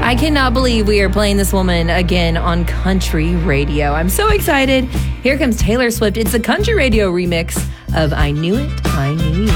I cannot believe we are playing this woman again on country radio. I'm so excited. Here comes Taylor Swift. It's a country radio remix of I Knew It, I Knew You.